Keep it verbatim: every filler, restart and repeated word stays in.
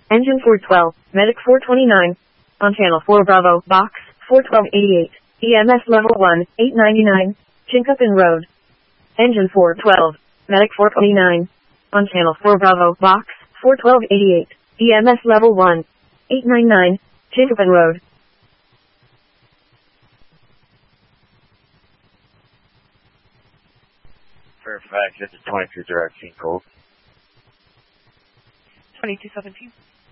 Engine four twelve, Medic four twenty-nine. On channel four Bravo, box four twelve eighty-eight. E M S level one, eight ninety-nine. Chinkapin Road. Engine four twelve, Medic four twenty-nine. On channel four Bravo, box four twelve eighty-eight. E M S level one, eight ninety-nine. Chinkapin Road. Fairfax, this is twenty-two direct, scene code. twenty-two seventeen.